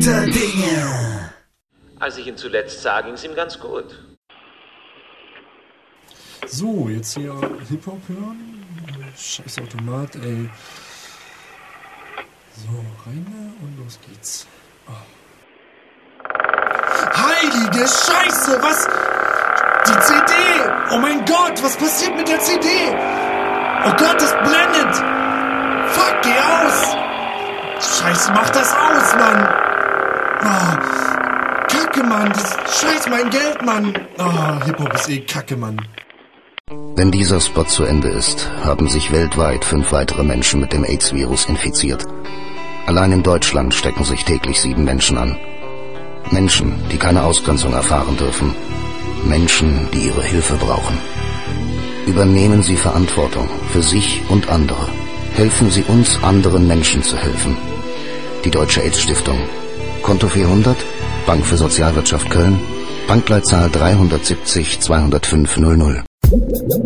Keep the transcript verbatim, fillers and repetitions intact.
Guter Dinge. Als ich ihn zuletzt sah, ging es ihm ganz gut. So, jetzt hier Hip-Hop hören. Scheiß Automat, ey. So, rein und los geht's. Oh. Heilige Scheiße, was? Die C D! Oh mein Gott, was passiert mit der C D? Oh Gott, das blendet! Fuck, geh aus! Scheiße, mach das aus, Mann! Oh, Kacke, Mann! Das, scheiß mein Geld, Mann! Oh, Hip-Hop ist eh Kacke, Mann. Wenn dieser Spot zu Ende ist, haben sich weltweit fünf weitere Menschen mit dem AIDS-Virus infiziert. Allein in Deutschland stecken sich täglich sieben Menschen an. Menschen, die keine Ausgrenzung erfahren dürfen. Menschen, die ihre Hilfe brauchen. Übernehmen Sie Verantwortung für sich und andere. Helfen Sie uns, anderen Menschen zu helfen. Die Deutsche AIDS-Stiftung. Konto vierhundert, Bank für Sozialwirtschaft Köln, Bankleitzahl drei sieben null zwei null fünf null null.